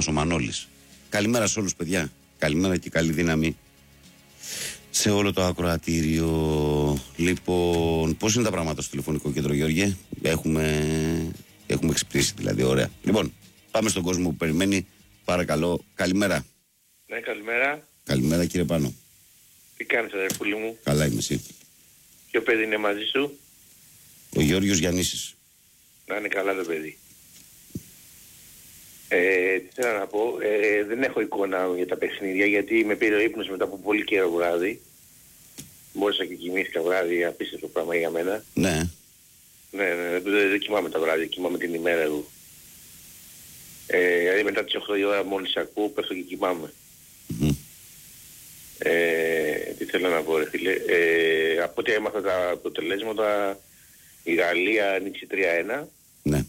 μας ο Μανώλης. Καλημέρα σε όλους, παιδιά. Καλημέρα και καλή δύναμη σε όλο το ακροατήριο. Λοιπόν, πώς είναι τα πράγματα στο τηλεφωνικό κέντρο, Γιώργε? Έχουμε ξυπνήσει δηλαδή, ωραία. Λοιπόν, πάμε στον κόσμο που περιμένει. Παρακαλώ, καλημέρα. Ναι, καλημέρα. Καλημέρα, κύριε Πάνο. Τι κάνεις, αδερφούλη μου? Καλά είμαι, εσύ? Ποιο παιδί είναι μαζί σου? Ο Γιώργος Γιαννήσης. Να είναι καλά το παιδί. Τι θέλω να πω, δεν έχω εικόνα για τα παιχνίδια γιατί με πήρε ο ύπνος μετά από πολύ καιρό βράδυ. Μπόρεσα και κοιμήθηκα βράδυ, απίστευτο πράγμα για μένα. Ναι. Ναι, δεν κοιμάμαι τα βράδια, κοιμάμαι την ημέρα εγώ. Δηλαδή μετά τις 8 η ώρα μόλις ακούω, πέφτω και κοιμάμαι. Τι θέλω να πω, ρε φίλε. Από ό,τι έμαθα τα αποτελέσματα, η Γαλλία ανοίξει 3-1. Ναι.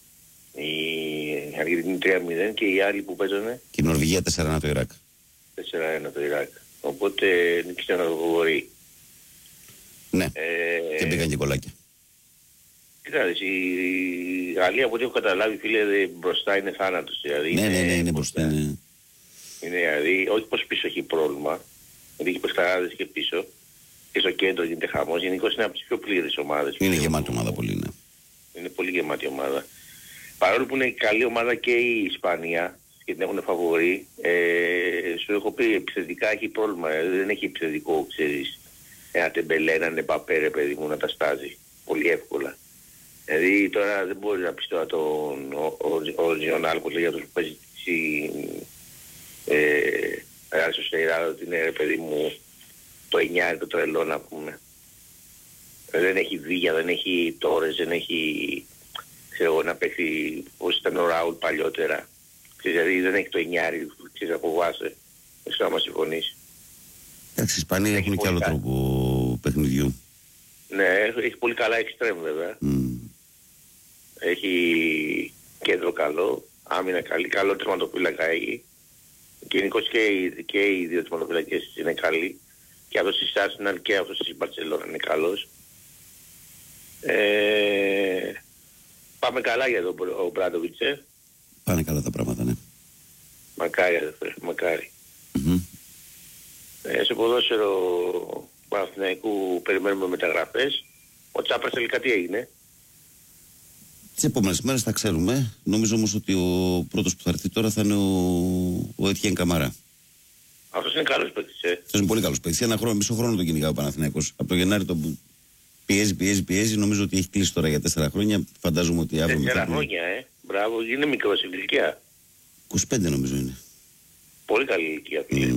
Η Αργεντινή 3-0 και οι άλλοι που παίζανε. Και η Νορβηγία 4-1 το Ιράκ. 4-1 το Ιράκ. Οπότε νίκησε να το φοβορεί. Ναι. Και μπήκαν και κολλάκια. Κοιτάξτε, η Γαλλία από ό,τι έχω καταλάβει, φίλε, μπροστά είναι θάνατος. Δηλαδή, ναι, είναι μπροστά. Είναι δηλαδή, όχι πως πίσω έχει πρόβλημα. Γιατί έχει πεσταράδες και πίσω. Και στο κέντρο γίνεται χαμός. Γενικώς είναι από τις πιο πλήρες ομάδες. Είναι γεμάτη ομάδα πολύ, ναι. Είναι πολύ γεμάτη ομάδα. Παρόλο που είναι καλή ομάδα και η Ισπανία και την έχουν φαβορί, σου έχω πει επιθετικά έχει πρόβλημα. Δεν έχει επιθετικό, ξέρεις, ένα Τεμπελέ, έναν Εμπαπέ, ρε παιδί μου, να τα στάζει πολύ εύκολα. Δηλαδή τώρα δεν μπορεί να πεις τώρα ο Ζιονάλκος για τους που παίζει στο Σεϊράδο ότι είναι, ρε παιδί μου, το 9 το τρελό να πούμε. Δεν έχει Βίγια, δεν έχει Τόρες, δεν έχει, ξέρω, να παίξει όπως ήταν ο Ράουλ παλιότερα. Δηλαδή δεν έχει το 9, ξέρεις, από βάση. Δεν ξέρω να μας συμφωνείς. Εντάξει, οι Ισπανοί έχουν και άλλο τρόπο παιχνιδιού. Ναι, έχει πολύ καλά εξτρέμ βέβαια. Έχει κέντρο καλό, άμυνα καλή, καλό τερματοφύλακα έχει. Και γενικώς και οι δύο τερματοφύλακες είναι καλοί. Και αυτός της Arsenal και αυτός της Barcelona είναι καλός. Πάμε καλά για τον Μπράντοβιτς, Πάνε καλά τα πράγματα, ναι. Μακάρι, αδερφέ, μακάρι. Σε ποδόσφαιρο Παναθηναϊκού περιμένουμε μεταγραφές. Ο Τσάπρας τελικά τι έγινε? Τις επόμενες μέρες θα ξέρουμε. Νομίζω όμως ότι ο πρώτος που θα έρθει τώρα θα είναι ο Έτιεν Καμαρά. Αυτός είναι καλός παίκτης, Αυτός είναι πολύ καλός παίκτης. Μισό χρόνο τον κυνηγάει ο Παναθηναϊκός. Από το Γενάρη τον πιέζει. Νομίζω ότι έχει κλείσει τώρα για 4 χρόνια. Φαντάζομαι ότι αύριο. 4 χρόνια, Μπράβο, είναι μικρός ηλικία. 25 νομίζω είναι. Πολύ καλή ηλικία, φίλε.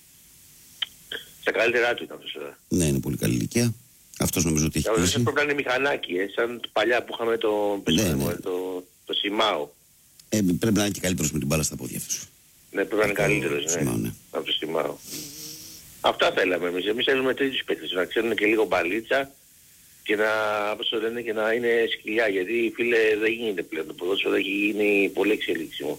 Στα καλύτερά του ήταν αυτό τώρα. Ναι, είναι πολύ καλή ηλικία. Αυτός νομίζω ότι έχει κλείσει. Πρέπει να είναι μηχανάκι, σαν παλιά που είχαμε το Σιμάο. Πρέπει να είναι και καλύτερος με την μπάλα στα πόδια αυτός. Ναι, πρέπει να είναι καλύτερος, ναι. Από το Σιμάο. Αυτά θέλαμε εμείς. Εμείς θέλουμε τέτοιους παίκτες, να ξέρουν και λίγο μπαλίτσα και να, όπως το λένε, και να είναι σκυλιά. Γιατί, φίλε, δεν γίνεται πλέον. Το ποδόσφαιρο έχει γίνει πολύ εξελίξιμο.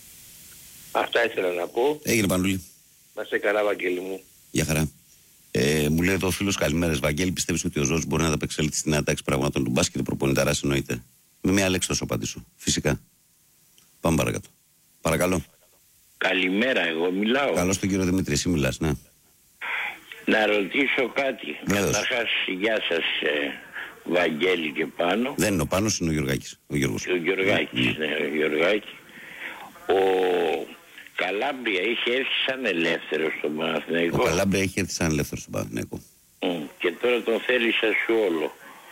Αυτά ήθελα να πω. Έγινε, Πανούλη. Να είσαι καλά, Βαγγέλη μου. Γεια χαρά. Μου λέει εδώ ο φίλος, καλημέρες Βαγγέλη. Πιστεύεις ότι ο Ζώος μπορεί να ανταπεξέλθει στην νέα τάξη πραγμάτων του μπάσκετ? Προπονηταράς εννοείται? Με μια λέξη θα σου απαντήσω. Φυσικά. Πάμε παρακάτω. Παρακαλώ. Καλημέρα, εγώ μιλάω. Καλώς τον κύριο Δημήτρη, εσύ μιλάς, ναι. Να ρωτήσω κάτι. Καταρχάς, γεια σας, Βαγγέλη και Πάνο. Δεν είναι ο Πάνος, είναι ο Γιωργάκης. Ο Γιώργος. Ο Γιωργάκης, ναι, ο Γιωργάκης. Ο Καλάμπρια είχε έρθει σαν ελεύθερος στον Παναθηναϊκό. Ο Καλάμπρια είχε έρθει σαν ελεύθερος στον Παναθηναϊκό. Και τώρα τον θέλει σαν όλο.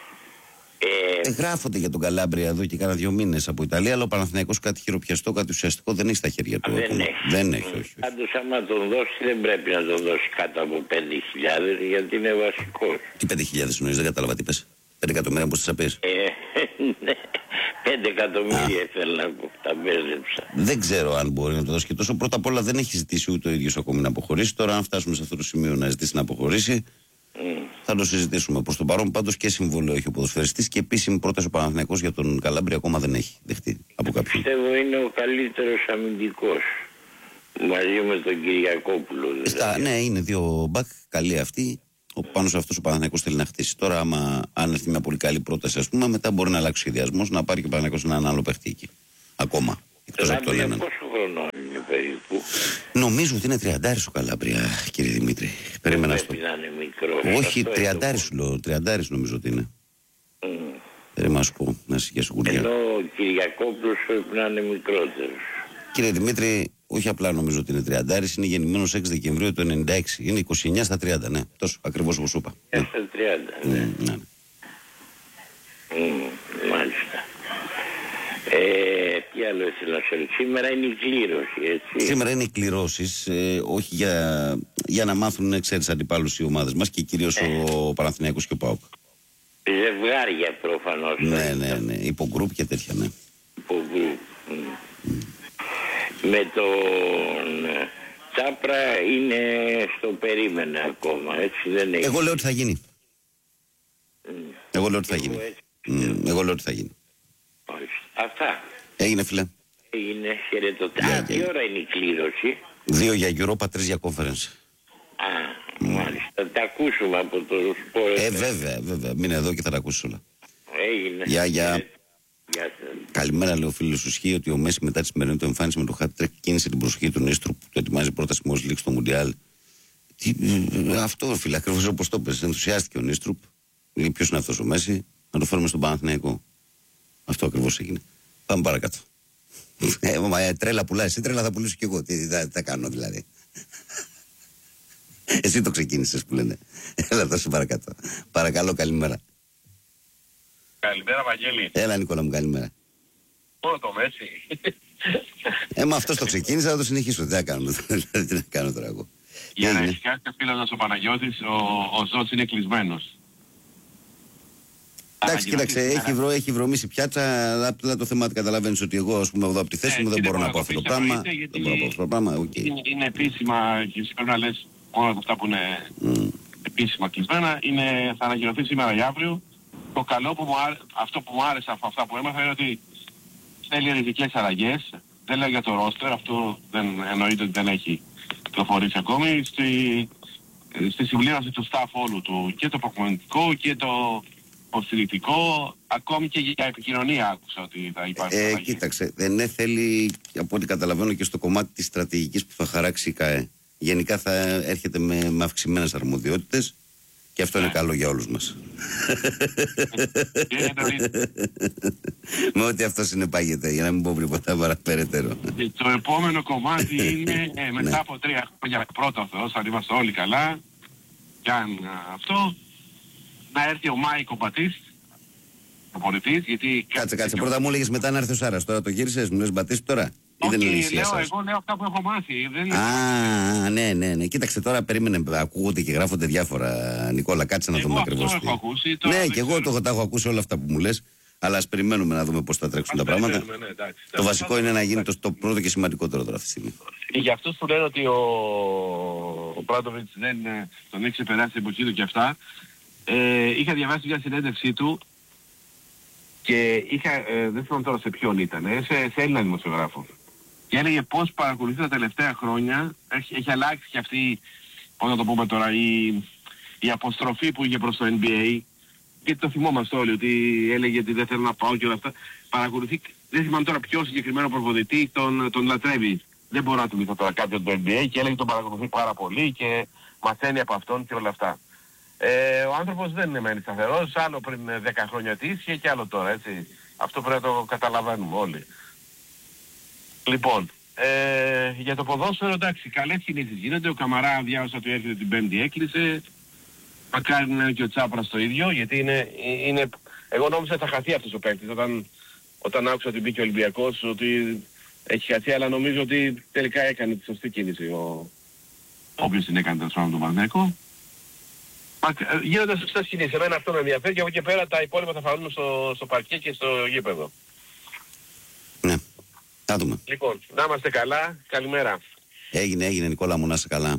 Γράφονται για τον Καλάμπρια εδώ και κάνα 2 μήνες από Ιταλία, αλλά ο Παναθηναϊκός κάτι χειροπιαστό, κάτι ουσιαστικό δεν έχει στα χέρια του. Δεν έχει, όχι. Πάντως άμα τον δώσει δεν πρέπει να τον δώσει κάτω από 5.000 γιατί είναι βασικός. Τι 5.000 εννοείς, δεν κατάλαβα τι πες. 5 εκατομμύρια πώς τις πες? Ναι, 5 εκατομμύρια ήθελα να πω, τα μπέζεψα. Δεν ξέρω αν μπορεί να το δώσει και τόσο. Πρώτα απ' όλα δεν έχει ζητήσει ούτε ο ίδιος ακόμη να αποχωρήσει. Τώρα αν φτάσουμε σε αυτό το σημείο να ζητήσει να αποχωρήσει, θα το συζητήσουμε. Προς το παρόν πάντως και συμβόλαιο έχει ο ποδοσφαιριστής και επίσημη πρόταση ο Παναθηναϊκός για τον Καλάμπρια ακόμα δεν έχει δεχτεί από κάποιον. Πιστεύω είναι ο καλύτερος αμυντικός μαζί με τον Κυριακόπουλο. Δηλαδή. Ναι, είναι 2 μπακ, καλή αυτή. Πάνω σε αυτός ο Παναθηναϊκός θέλει να χτίσει. Τώρα, αν έρθει μια πολύ καλή πρόταση, ας πούμε, μετά μπορεί να αλλάξει ο σχεδιασμός, να πάρει και ο Παναθηναϊκός έναν άλλο παίχτη εκεί. Ακόμα. Εκτός από τον έναν. Πόσο χρόνο είναι? περίπου. Νομίζω ότι είναι 30 ο Καλάμπρια, κύριε Δημήτρη. Περίμενα στο. Πρέπει να είναι μικρό. Όχι, 30 σου λέω. 30 νομίζω ότι είναι. Περίμενα να σου πω, να συγχέσω κουρδιά. Ενώ ο Κυριακόπουλος πρέπει να είναι μικρότερος. Κύριε Δημήτρη, όχι απλά νομίζω ότι είναι 30, είναι γεννημένος 6 Δεκεμβρίου του 96. Είναι 29 στα 30, ναι. Τόσο ακριβώς όπως σου είπα. Στα 30, ναι. Ναι. Μάλιστα. Τι άλλο ήθελα να σου. Σήμερα είναι η κλήρωση, έτσι. Σήμερα είναι οι κληρώσεις, όχι για να μάθουν, ξέρεις, αντιπάλους οι ομάδες μας και κυρίως ο Παναθηναϊκός και ο ΠΑΟΚ. Ζευγάρια προφανώς. Ναι. Υπογκρουπ και τέτοια, ναι. Υπογκρουπ. Με τον Τσάπρα είναι στο περίμενε ακόμα, έτσι δεν έχει. Εγώ λέω ότι θα γίνει. Εγώ λέω ότι θα γίνει. Αυτά. Έγινε, φίλε. Έγινε, χαιρετώ. Τι ώρα είναι η κλήρωση? 2 για Europa, 3 για Conference. Μάλιστα. Τα ακούσουμε από το σπορ. Βέβαια. Μείνε εδώ και θα τα ακούσεις όλα. Έγινε. Γεια. Καλημέρα, λέει ο φίλος του Σχή, ότι ο Μέση μετά τη σημερινή του εμφάνιση με το hat-trick κίνησε την προσοχή του Νίστρου που το ετοιμάζει πρόταση μόλις λήξει το Μουντιάλ. Αυτό, φίλε, ακριβώς όπως το πες. Ενθουσιάστηκε ο Νίστρουπ. Λέει ποιος είναι αυτός ο Μέση, να το φέρουμε στον Παναθηναϊκό. Αυτό ακριβώς έγινε. Πάμε παρακάτω. Τρέλα πουλάει, εσύ τρέλα θα πουλήσω κι εγώ. Τι θα κάνω δηλαδή. Εσύ το ξεκίνησες που λένε. Έλα, δώσε παρακάτω. Παρακαλώ, καλημέρα. Καλημέρα, Βαγγέλη. Έλα, Νικόλα μου, καλημέρα. Μόνο το Μέση. Μα αυτό το ξεκίνησα, θα το συνεχίσω. Τι να κάνω τώρα εγώ. Για να ευχαριστεί ο φίλος ο Παναγιώτης, ο Ζώτς είναι κλεισμένος. Εντάξει, κοίταξε, έχει βρωμίσει πιάτσα, αλλά το θέμα καταλαβαίνεις ότι εγώ, ας πούμε, εδώ από τη θέση μου δεν μπορώ να πω αυτό το πράγμα. Είναι επίσημα, και εσύ πρέπει να λες όλα αυτά που είναι επίσημα κλεισμένα, θα ανακοινωθεί σήμερα ή αύριο. Το καλό αυτό που μου άρεσε από αυτά που έμαθα είναι ότι θέλει ριζικές αλλαγές. Δεν λέω για το ρόστερ, αυτό δεν εννοείται ότι δεν έχει προχωρήσει ακόμη. Στη συμπλήρωση του staff όλου του, και το προπονητικό και το υποστηρικτικό, ακόμη και για επικοινωνία άκουσα ότι θα υπάρχει. Κοίταξε, δεν θέλει, από ό,τι καταλαβαίνω, και στο κομμάτι της στρατηγικής που θα χαράξει η ΚΑΕ. Γενικά θα έρχεται με αυξημένες αρμοδιότητες. Και αυτό είναι καλό για όλους μας. Με ό,τι αυτό συνεπάγεται, για να μην πω τίποτα παραπεραιτέρω. Το επόμενο κομμάτι είναι μετά από 3 χρόνια, πρώτα ο Θεός, αν είμαστε όλοι καλά, και αν αυτό, να έρθει ο Μάικο Μπατίστ, ο πολιτής, γιατί... Κάτσε, πρώτα μου έλεγες μετά να έρθει ο Σάρας, τώρα το γύρισες, μου λες Μπατίστ τώρα. Όχι, εγώ λέω αυτά που έχω μάθει. Ναι. Κοίταξε τώρα, περίμενε, ακούγονται και γράφονται διάφορα. Νικόλα, κάτσε να δούμε ακριβώς. Εγώ έχω ακούσει. Ναι, και εγώ τα έχω ακούσει όλα αυτά που μου λες. Αλλά ας περιμένουμε να δούμε πώς θα τρέξουν τα πράγματα. Το βασικό είναι να γίνει το πρώτο και σημαντικότερο τώρα αυτή τη στιγμή. Για αυτούς που λένε ότι ο Πράντοβιτς δεν τον έχει ξεπεράσει την εποχή του και αυτά, είχα διαβάσει μια συνέντευξή του και δεν θυμάμαι τώρα σε ποιον ήταν, σε Έλληνα δημοσιογράφο. Και έλεγε πώς παρακολουθεί τα τελευταία χρόνια, έχει αλλάξει και αυτή, πώς να το πούμε τώρα, η αποστροφή που είχε προς το NBA, και το θυμόμαστε όλοι ότι έλεγε ότι δεν θέλω να πάω και όλα αυτά. Παρακολουθεί, δεν θυμάμαι τώρα ποιο συγκεκριμένο προπονητή τον λατρεύει. Δεν μπορώ να του μάθω τώρα κάποιον του NBA, και έλεγε τον παρακολουθεί πάρα πολύ και μαθαίνει από αυτόν και όλα αυτά. Ο άνθρωπος δεν είναι μένει σταθερός, άλλο πριν 10 χρόνια τι ίσχυε και άλλο τώρα, έτσι. Αυτό πρέπει να το καταλαβαίνουμε όλοι. Λοιπόν, για το ποδόσφαιρο, εντάξει, καλές κινήσεις γίνονται. Ο Καμαρά διάβασα ότι έρχεται την Πέμπτη, έκλεισε. Μακάρι να είναι και ο Τσάπρας το ίδιο, γιατί είναι... Εγώ νόμιζα ότι θα χαθεί αυτός ο παίκτης όταν άκουσα ότι μπήκε ο Ολυμπιακός, ότι έχει χαθεί, αλλά νομίζω ότι τελικά έκανε τη σωστή κίνηση όποιος την έκανε τέλος πάντων τον Παναθηναϊκό. Γίνονται σωστές κινήσεις. Εμένα αυτό με ενδιαφέρει, και από εκεί πέρα τα υπόλοιπα θα φανούν στο παρκέ και στο γήπεδο. Ναι, θα δούμε. Λοιπόν, να είμαστε καλά. Καλημέρα. Έγινε Νικόλα μου, να είσαι καλά.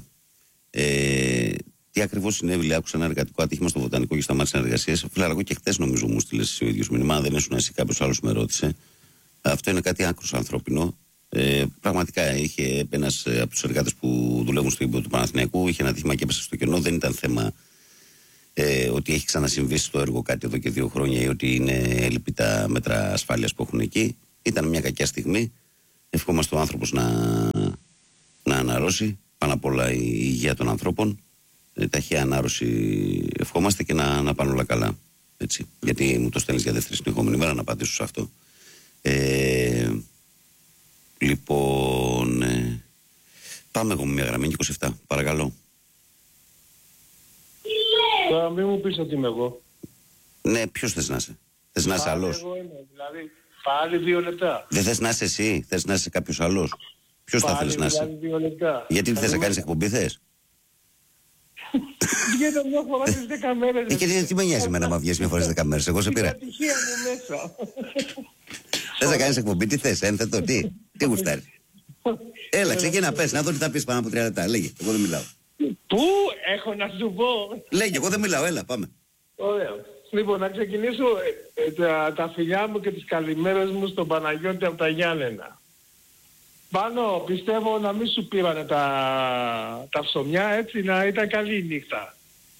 Τι ακριβώς συνέβη, λέει, άκουσα ένα εργατικό ατύχημα στο Βοτανικό και σταμάτησε εργασίες. Φιλαράκο, και χτες νομίζω μου στείλες ο ίδιος μήνυμα, δεν ήσουν εσύ, κάποιος άλλος με ρώτησε. Αυτό είναι κάτι άκρως ανθρώπινο. Πραγματικά είχε ένας από τους εργάτες που δουλεύουν στο γήπεδο του Παναθηναϊκού, είχε ένα ατύχημα και έπεσε στο κενό. Δεν ήταν θέμα ότι έχει ξανασυμβεί στο έργο κάτι εδώ και 2 χρόνια ή ότι είναι έλλειπη τα μέτρα ασφάλειας που έχουν εκεί. Ήταν μια κακιά στιγμή. Ευχόμαστε ο άνθρωπος να αναρρώσει. Πάνω απ' όλα η υγεία των ανθρώπων. Ταχεία ανάρρωση ευχόμαστε και να πάνε όλα καλά. Έτσι. Γιατί μου το στέλνεις για δεύτερη συνεχόμενη μέρα να απαντήσω σε αυτό. Λοιπόν, πάμε εγώ με μια γραμμή 27, παρακαλώ. Τώρα μην μου πεις ότι είμαι εγώ. Ναι, ποιος θες να είσαι? Θες να είσαι άλλος? Εγώ είμαι, δηλαδή πάλι 2 λεπτά. Δεν θες να είσαι εσύ, θες να είσαι κάποιος άλλος? Ποιος θα θέλεις να είσαι? Δηλαδή 2 λεπτά. Γιατί θες να κάνεις εκπομπή, θες? Βγαίνω μια φορά στις 10 μέρες. Και τι με νοιάζει εμένα να βγεις μια φορά στις 10 μέρες, εγώ σε πήρα. Είναι ατυχία μου μέσα. Θες να κάνεις εκπομπή, τι θες, ένθετο, τι γουστάρεις? Έλα, ξεκίνα, πες, να δω τι θα πεις πάνω από 3 λεπτά. Λέγε, εγώ δεν μιλάω. Πού έχω να σου πω. Λέγε, εγώ δεν μιλάω, έλα, πάμε. Ωραία. Λοιπόν, να ξεκινήσω τα φιλιά μου και τις καλημέρες μου στον Παναγιώτη από τα Γιάννενα. Πάνω, πιστεύω να μην σου πήρανε τα ψωμιά, έτσι, να ήταν καλή η νύχτα.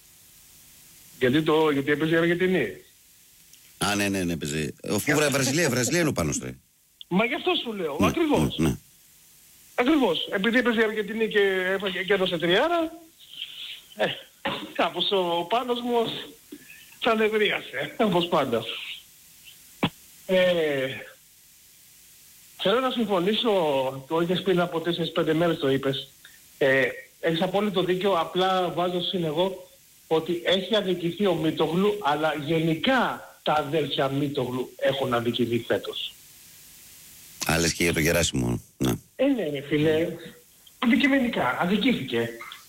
Γιατί έπαιζε η Αργεντινή. Α, ναι, έπαιζε. Αφού Βραζιλία είναι ο Πάνος τώρα. Μα γι' αυτό σου λέω, ακριβώς. Ναι. Ακριβώς. Επειδή έπαιζε η Αργεντινή και έδωσε τριάρα, κάπως ο Πάνος μου θα νευρίασε, όπως πάντα. Θέλω να συμφωνήσω, το είχες πριν από 4-5 μέρες το είπες. Έχεις απόλυτο δίκιο, απλά βάζω συν εγώ ότι έχει αδικηθεί ο Μίτογλου, αλλά γενικά τα αδέλφια Μίτογλου έχουν αδικηθεί φέτος. Άλλες και για το Γεράσιμο. Ναι. Ναι ρε φίλε, αντικειμενικά, αδικήθηκε.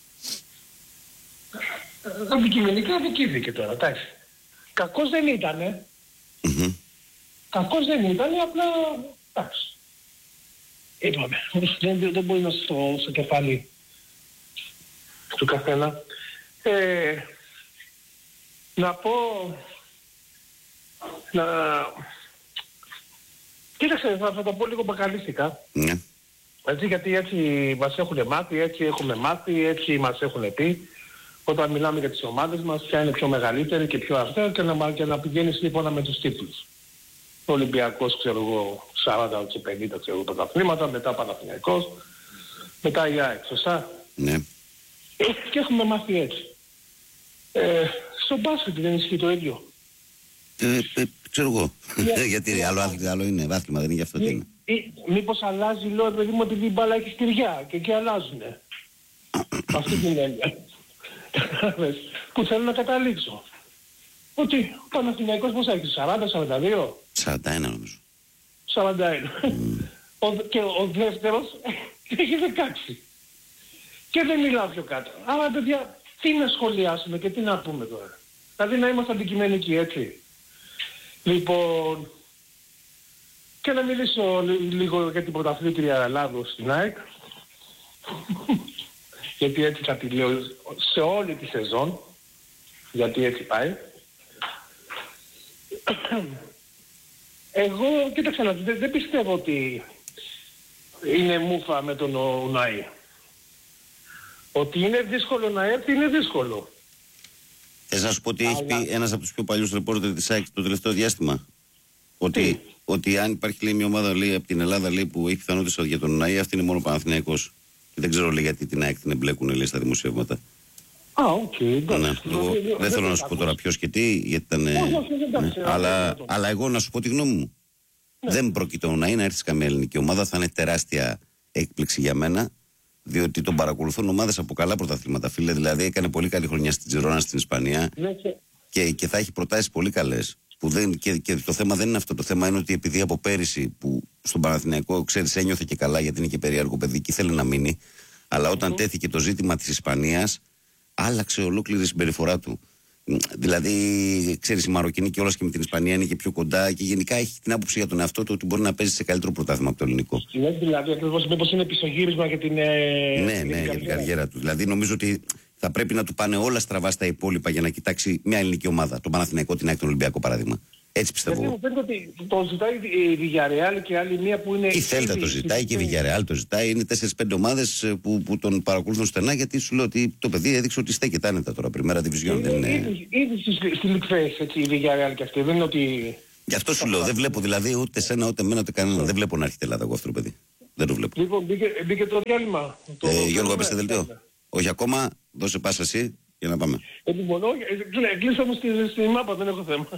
Αντικειμενικά αδικήθηκε τώρα, εντάξει. Κακός δεν ήτανε. Κακός δεν ήτανε, απλά, εντάξει. Είπαμε, δεν μπορεί να στο κεφάλι του καθένα. Να πω, κοίταξε, θα το πω λίγο μπακαλίστικα. Ναι. Έτσι, γιατί έτσι μας έχουν μάθει, έτσι έχουμε μάθει, έτσι μας έχουν πει. Όταν μιλάμε για τις ομάδες μας, ποια είναι πιο μεγαλύτερη και πιο αυτά και να πηγαίνεις λοιπόν με τους τίτλους. Ο Ολυμπιακός, ξέρω εγώ, 40 και 50 ξέρω εγώ πρωταθλήματα, μετά Παναθηναϊκός, μετά η ΑΕΚ, σωστά. Ναι. Και έχουμε μάθει έτσι. Στο μπάσκετ δεν ισχύει το ίδιο. Ξέρω εγώ. Γιατί άλλο είναι, βάθλημα δεν είναι γι' αυτό τι είναι. Μήπως αλλάζει, λέω, παιδί μου, επειδή η μπάλα έχει στυριά και εκεί αλλάζουνε. Αυτή την έννοια. Που θέλω να καταλήξω. Ότι ο Παναθηναϊκός πώς έχει, 40-42? 41 νομίζω. 41. Και ο δεύτερος έχει 16. Και δεν μιλάω πιο κάτω. Άρα παιδιά, τι να σχολιάσουμε και τι να πούμε τώρα. Δηλαδή να είμαστε αντικειμενικοί, έτσι. Λοιπόν, και να μιλήσω λίγο για την πρωταθλήτρια Ελλάδος στην ΑΕΚ. Γιατί έτσι θα τη λέω σε όλη τη σεζόν. Γιατί έτσι πάει. Εγώ, κοίταξε να δεις, δεν πιστεύω ότι είναι μούφα με τον Ουνάη. Ότι είναι δύσκολο να έρθει, είναι δύσκολο. Θες να σου πω ότι έχει πει ένας από τους πιο παλιούς ρεπόρτερ της ΑΕΚ το τελευταίο διάστημα? Ότι αν υπάρχει, λέει, μια ομάδα, λέει, από την Ελλάδα, λέει, που έχει πιθανότητες για τον Ουνάη, αυτή είναι μόνο ο Παναθηναϊκός. Και δεν ξέρω, λέει, γιατί την ΑΕΚ την εμπλέκουν, λέει, στα δημοσιεύματα. Οκ. Δεν θέλω να σου πω τώρα ποιος και τι, γιατί ήταν. Αλλά εγώ να σου πω τη γνώμη μου. Δεν πρόκειται να έρθει σε καμία ελληνική ομάδα, θα είναι τεράστια έκπληξη για μένα. Διότι τον παρακολουθούν ομάδες από καλά πρωταθλήματα, φίλε. Δηλαδή έκανε πολύ καλή χρονιά στην Τζιρόνα, στην Ισπανία. Και θα έχει προτάσεις πολύ καλές. Και το θέμα δεν είναι αυτό. Το θέμα είναι ότι επειδή από πέρυσι που στον Παναθηναϊκό, ξέρεις, ένιωθε και καλά γιατί είναι και περίεργο παιδί και ήθελε να μείνει. Αλλά όταν τέθηκε το ζήτημα της Ισπανίας, άλλαξε ολόκληρη η συμπεριφορά του. Δηλαδή, ξέρεις, η Μαροκινή και όλας και με την Ισπανία είναι και πιο κοντά και γενικά έχει την άποψη για τον εαυτό του ότι μπορεί να παίζει σε καλύτερο πρωτάθλημα από το ελληνικό. Ναι, δηλαδή, ακριβώς μήπως είναι πισωγύρισμα για την. Ναι, για την καριέρα του. Δηλαδή, νομίζω ότι θα πρέπει να του πάνε όλα στραβά στα υπόλοιπα για να κοιτάξει μια ελληνική ομάδα. Το Παναθηναϊκό, την ΑΕΚ, τον Ολυμπιακό παράδειγμα. Έτσι πιστεύω. Γιατί μου φαίνεται ότι το ζητάει η Villarreal και άλλη μία που είναι. Η Θέλτα το ζητάει και η Villarreal το ζητάει. Είναι 4-5 ομάδες που τον παρακολουθούν στενά, γιατί σου λέω ότι το παιδί έδειξε ότι στέκεται άνετα τώρα. Πριμέρα Division δεν είναι. Ήδη στη Λικφές έτσι η Villarreal και αυτή. Δεν είναι ότι. Γι' αυτό σου λέω, δεν βλέπω δηλαδή ούτε σένα ούτε εμένα ούτε κανέναν. Δεν βλέπω να έρχεται Ελλάδα εγώ αυτό το παιδί. Δεν το βλέπω. Λοιπόν, μπήκε το διάλειμμα. Γιώργο, έπεσε στο δελτίο. Όχι ακόμα, δώσε πάσα εσύ για να πάμε. Λοιπόν, κλείσω μου στη μάπα, δεν έχω θέμα.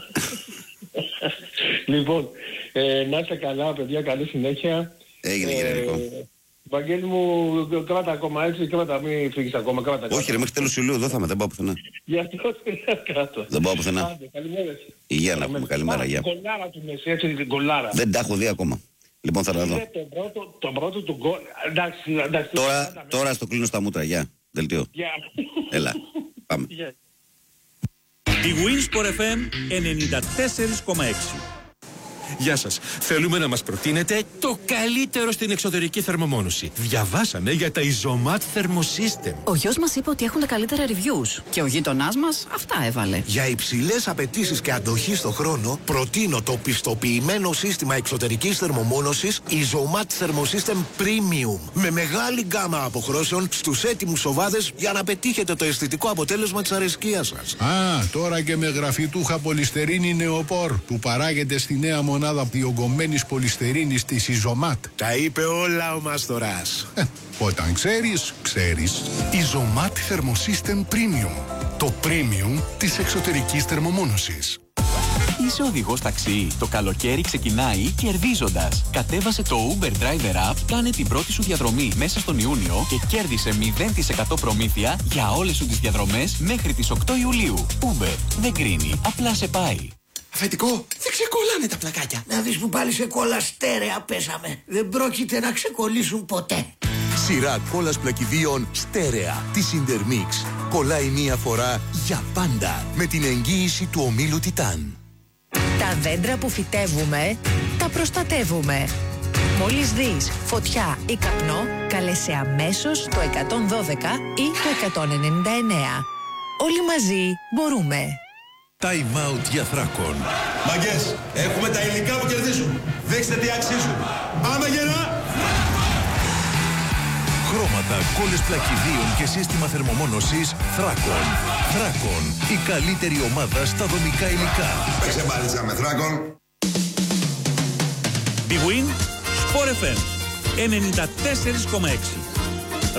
Λοιπόν, να είστε καλά, παιδιά, καλή συνέχεια. Έγινε, κύριε Νικό. Βαγγέλη μου, κράτα ακόμα έτσι, μην φύγεις ακόμα, κράτα. Όχι ρε, μέχρι τέλος Ιουλίου εδώ θα είμαι, δεν πάω πουθενά. Γι' αυτό κάτω. Δεν πάω πουθενά. Υγεία να πούμε, καλημέρα, γεια. Κολάρα του Μέση, έτσι την κολάρα. Δεν τα έχω δει ακόμα. Λοιπόν, θα τα δω. Το πρώτο του γκολ. Εντάξει. Τώρα στο κλείνω στα μούτρα, γεια. Δελτίο. Έλα, πάμε. Η Winsport FM 94,6. Γεια σας. Θέλουμε να μας προτείνετε το καλύτερο στην εξωτερική θερμομόνωση. Διαβάσαμε για τα Isomat Thermosystem. Ο γιος μας είπε ότι έχουν τα καλύτερα reviews. Και ο γείτονάς μας αυτά έβαλε. Για υψηλές απαιτήσεις και αντοχή στο χρόνο, προτείνω το πιστοποιημένο σύστημα εξωτερικής θερμομόνωσης Isomat Thermosystem Premium. Με μεγάλη γκάμα αποχρώσεων στους έτοιμους σοβάδες για να πετύχετε το αισθητικό αποτέλεσμα της αρεσκίας σας. Τώρα και με γραφιτούχα πολυστερίνη νεοπόρ που παράγεται στη νέα μονάδα διογκωμένης πολυστερίνης της Isomat. Τα είπε όλα ο Μάστορας. Όταν ξέρεις, ξέρεις. Isomat Thermosystem Premium. Το premium της εξωτερικής θερμομόνωσης. Είσαι οδηγός ταξί. Το καλοκαίρι ξεκινάει κερδίζοντας. Κατέβασε το Uber Driver App, κάνε την πρώτη σου διαδρομή μέσα στον Ιούνιο και κέρδισε 0% προμήθεια για όλες σου τις διαδρομές μέχρι τις 8 Ιουλίου. Uber δεν κρίνει, απλά σε πάει. Αφεντικό, δεν ξεκολλάνε τα πλακάκια. Να δεις που πάλι σε κόλλα στέρεα πέσαμε. Δεν πρόκειται να ξεκολλήσουν ποτέ. Σειρά κόλλας πλακιδίων στέρεα της Intermix. Κολλάει μία φορά για πάντα με την εγγύηση του ομίλου Τιτάν. Τα δέντρα που φυτεύουμε, τα προστατεύουμε. Μόλις δεις φωτιά ή καπνό, καλέσε αμέσως το 112 ή το 199. Όλοι μαζί μπορούμε. Time out για Θράκον. Μαγκές, έχουμε τα υλικά που κερδίζουν. Δείξτε τι αξίζουν. Πάμε γερά! Χρώματα, κόλλες πλακιδίων και σύστημα θερμομόνωσης Θράκον. Θράκον, η καλύτερη ομάδα στα δομικά υλικά. Παίξε μπάλιτσα με Θράκον. Big Win, Sport FM 94,6.